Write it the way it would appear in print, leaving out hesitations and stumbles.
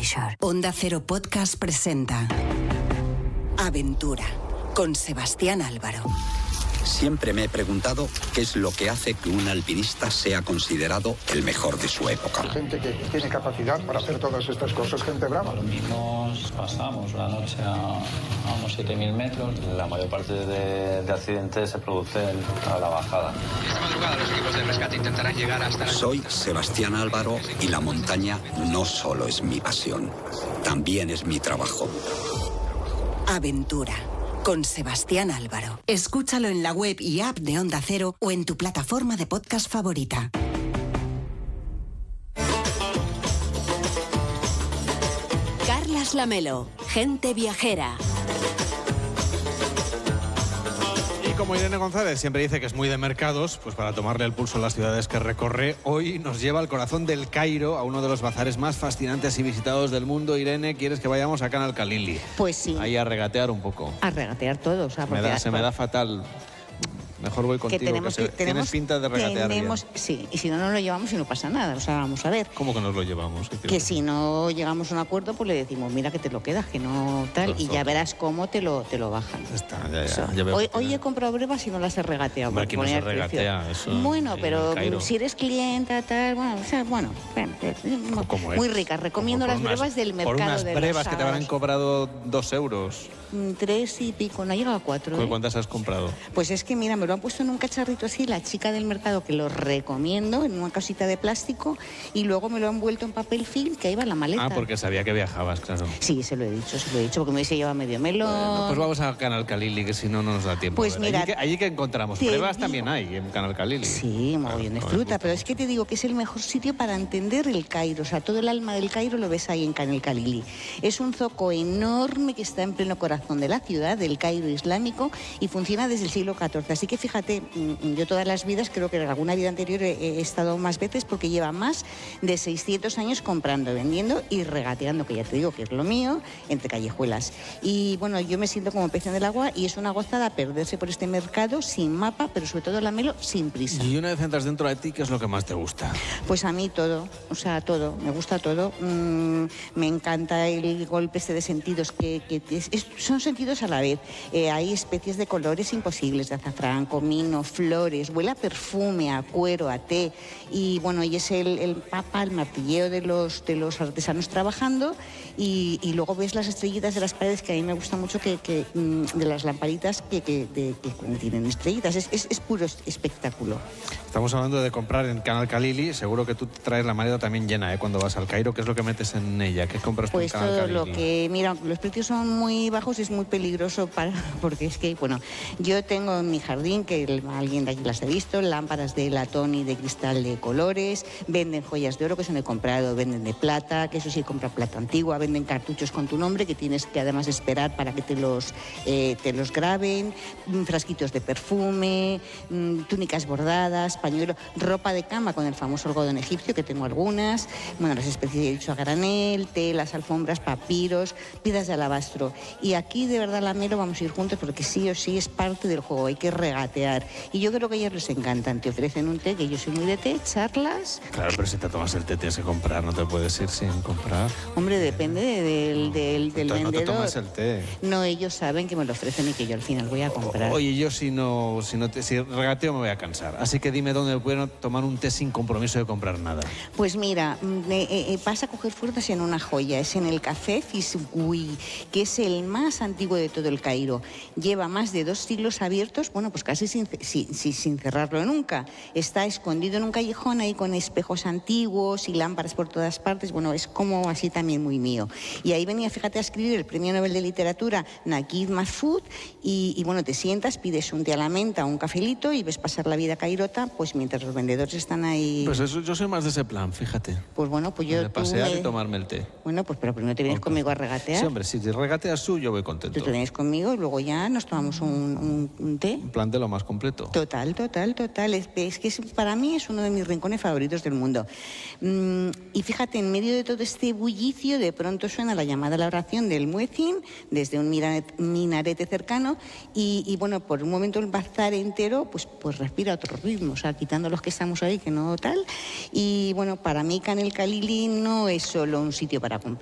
Shore. Onda Cero Podcast presenta Aventura, con Sebastián Álvaro. Siempre me he preguntado qué es lo que hace que un alpinista sea considerado el mejor de su época. Gente que tiene capacidad para hacer todas estas cosas, gente brava. Nos pasamos la noche a unos 7.000 metros. La mayor parte de accidentes se producen a la bajada. Esta madrugada los equipos de rescate intentarán llegar hasta... Soy Sebastián Álvaro y la montaña no solo es mi pasión, también es mi trabajo. Aventura, con Sebastián Álvaro. Escúchalo en la web y app de Onda Cero o en tu plataforma de podcast favorita. Carlas Lamelo, gente viajera. Y como Irene González siempre dice que es muy de mercados, pues para tomarle el pulso a las ciudades que recorre, hoy nos lleva al corazón del Cairo, a uno de los bazares más fascinantes y visitados del mundo. Irene, ¿quieres que vayamos a Canal Khalili? Pues sí. Ahí a regatear un poco. A regatear todo. O sea, Se me da fatal. Mejor voy contigo, tienes pinta de regatear bien. Sí, y si no nos lo llevamos y no pasa nada. O sea, vamos a ver. ¿Cómo que nos lo llevamos? Que si no llegamos a un acuerdo, pues le decimos, mira que te lo quedas, que no tal, y ya verás cómo te lo bajan. Está, ya veo. Hoy he comprado brevas y no las he regateado. Hombre, aquí no se regatea eso. Bueno, pero si eres clienta, tal, bueno, muy ricas. Recomiendo las brevas del mercado. Por unas de brevas que te habrán cobrado 2 euros. 3 y pico, no ha llegado a 4. ¿Cuántas has comprado? Pues es que mira, me lo han puesto en un cacharrito así, la chica del mercado, que lo recomiendo, en una casita de plástico, y luego me lo han envuelto en papel film, que ahí va en la maleta. Ah, porque sabía que viajabas, claro. Sí, se lo he dicho, porque me hubiese llevado medio melón. Bueno, pues vamos a Canal Khalili, que si no, no nos da tiempo. Pues mira, allí que encontramos pruebas también hay en Canal Khalili. Sí, mogollón de fruta, pero es que te digo que es el mejor sitio para entender el Cairo. O sea, todo el alma del Cairo lo ves ahí en Canal Khalili. Es un zoco enorme que está en pleno corazón de la ciudad, del Cairo islámico, y funciona desde el siglo XIV. Así que fíjate, yo todas las vidas, creo que en alguna vida anterior he estado más veces, porque lleva más de 600 años comprando, vendiendo y regateando, que ya te digo que es lo mío, entre callejuelas. Y bueno, yo me siento como pez en el agua, y es una gozada perderse por este mercado sin mapa, pero sobre todo Lamelo, sin prisa. Y una vez entras dentro de ti, ¿qué es lo que más te gusta? Pues a mí todo, o sea, todo, me gusta todo. Me encanta el golpe este de sentidos, son sentidos a la vez. Hay especies de colores imposibles, de azafrán, comino, flores, huele a perfume, a cuero, a té, y bueno, y es el papa, el martilleo de los artesanos trabajando, y luego ves las estrellitas de las paredes, que a mí me gusta mucho, de las lamparitas que tienen estrellitas, es puro espectáculo. Estamos hablando de comprar en Canal Khalili. Seguro que tú te traes la maleta también llena, cuando vas al Cairo. ¿Qué es lo que metes en ella? ¿Qué compras tú en Canal Khalili? Pues todo lo que, mira, los precios son muy bajos, es muy peligroso porque es que, bueno, yo tengo en mi jardín, que alguien de aquí las ha visto, lámparas de latón y de cristal de colores, venden joyas de oro, que eso no he comprado, venden de plata, que eso sí, compra plata antigua, venden cartuchos con tu nombre, que tienes que además esperar para que te los graben, frasquitos de perfume, túnicas bordadas, pañuelo, ropa de cama con el famoso algodón egipcio, que tengo algunas, bueno, las especies de dicho a granel, telas, alfombras, papiros, piedras de alabastro. Y aquí de verdad, Lamelo, vamos a ir juntos, porque sí o sí es parte del juego, hay que regatear. Y yo creo que a ellos les encantan, te ofrecen un té, que yo soy muy de té, charlas. Claro, pero si te tomas el té tienes que comprar, no te puedes ir sin comprar. Hombre, depende del vendedor. No te tomas el té. No, ellos saben que me lo ofrecen y que yo al final voy a comprar. Oye, yo si regateo me voy a cansar, así que dime dónde puedo tomar un té sin compromiso de comprar nada. Pues mira, vas a coger fuerzas en una joya, es en el Café Fisgui, que es el más antiguo de todo el Cairo. Lleva más de 2 siglos abiertos, bueno, pues casi sin cerrarlo nunca. Está escondido en un callejón ahí con espejos antiguos y lámparas por todas partes. Bueno, es como así también muy mío. Y ahí venía, fíjate, a escribir el Premio Nobel de Literatura Naguib Mahfouz, y bueno, te sientas, pides un té a la menta, un cafelito, y ves pasar la vida cairota, pues mientras los vendedores están ahí. Pues eso, yo soy más de ese plan, fíjate. Pues bueno, pues yo... De pasear y tomarme el té. Bueno, pues pero primero te vienes conmigo a regatear. Sí, hombre, si te regateas tú, yo voy contento. Tú te vienes conmigo y luego ya nos tomamos un té. Un plan de lo más completo. Total. Es que para mí es uno de mis rincones favoritos del mundo. Y fíjate, en medio de todo este bullicio, de pronto suena la llamada a la oración del muezzin desde un minarete cercano, y bueno, por un momento el bazar entero pues respira otro ritmo, o sea, quitando los que estamos ahí, que no tal. Y bueno, para mí Canal Khalili no es solo un sitio para comprar.